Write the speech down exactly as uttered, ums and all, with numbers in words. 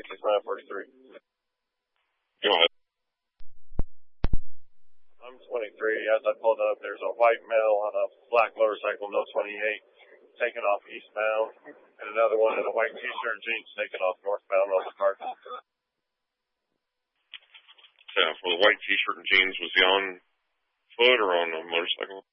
sixty-nine forty-three. Go ahead. I'm twenty-three. As I pulled up, there's a white male on a black motorcycle, no twenty-eight, taking off eastbound, and another one in a white t-shirt and jeans taking off northbound on the cart. Yeah, for the white t-shirt and jeans, was he on foot or on a motorcycle?